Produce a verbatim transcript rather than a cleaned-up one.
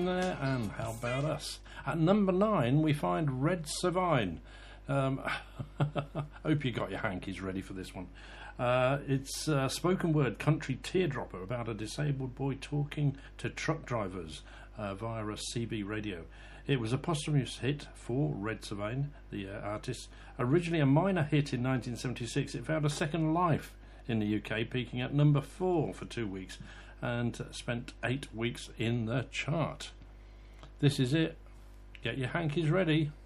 Millionaire, and How About Us? At number nine, we find Red Savine. Um, hope you got your hankies ready for this one. Uh, it's a spoken word country teardropper about a disabled boy talking to truck drivers uh, via a C B radio. It was a posthumous hit for Red Savine, the uh, artist. Originally a minor hit in nineteen seventy-six, it found a second life in the U K, peaking at number four for two weeks and spent eight weeks in the chart. This is it. Get your hankies ready.